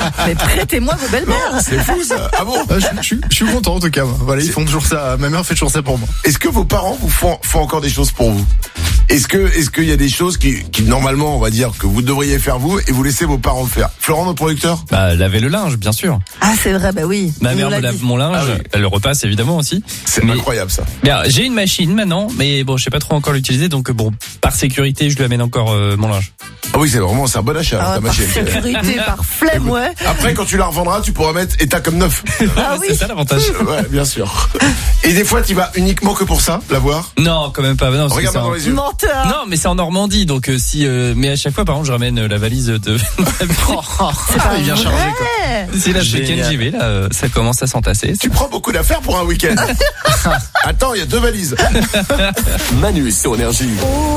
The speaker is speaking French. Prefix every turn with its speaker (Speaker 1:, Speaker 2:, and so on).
Speaker 1: Mais prêtez-moi vos belles-mères.
Speaker 2: C'est fou ça. Ah bon?
Speaker 3: Je suis content en tout cas. Voilà, ils font toujours ça. Ma mère fait toujours ça pour moi.
Speaker 2: Est-ce que vos parents vous font encore des choses pour vous? Est-ce qu'il y a des choses qui normalement on va dire que vous devriez faire vous et vous laissez vos parents le faire? Florent, notre producteur?
Speaker 4: Bah, laver le linge, bien sûr.
Speaker 1: Ah, c'est vrai, bah oui.
Speaker 4: Ma
Speaker 1: Il
Speaker 4: mère
Speaker 1: nous
Speaker 4: me
Speaker 1: l'a
Speaker 4: lave
Speaker 1: dit.
Speaker 4: mon linge,
Speaker 2: Ah oui.
Speaker 4: elle le repasse évidemment aussi.
Speaker 2: C'est
Speaker 4: Mais-
Speaker 2: incroyable ça.
Speaker 4: Bien, j'ai une machine maintenant, mais bon, je sais pas trop encore l'utiliser, donc bon, par sécurité, je lui amène encore mon linge.
Speaker 2: Ah oui, c'est un bon achat
Speaker 1: Ah,
Speaker 2: ta
Speaker 1: par
Speaker 2: machine.
Speaker 1: sécurité, par flemme, ouais.
Speaker 2: Après, quand tu la revendras, tu pourras mettre état comme neuf.
Speaker 1: Ah oui.
Speaker 4: C'est ça l'avantage.
Speaker 2: Ouais, bien sûr. Et des fois, tu vas uniquement que pour ça, la voir?
Speaker 4: Non, quand même pas. Non, parce que
Speaker 2: Regarde-moi
Speaker 4: c'est
Speaker 2: dans les yeux.
Speaker 1: Menteur.
Speaker 4: Non, mais c'est en Normandie, donc mais à chaque fois, par contre, je ramène la valise de.
Speaker 1: C'est pas
Speaker 3: il vient
Speaker 1: vrai.
Speaker 3: charger, quoi.
Speaker 4: Si là, ce week-end,
Speaker 3: Génial.
Speaker 4: j'y vais, là, ça commence à s'entasser.
Speaker 2: Tu prends beaucoup d'affaires pour un week-end. Attends, il y a 2 valises.
Speaker 5: Manu sur Énergie.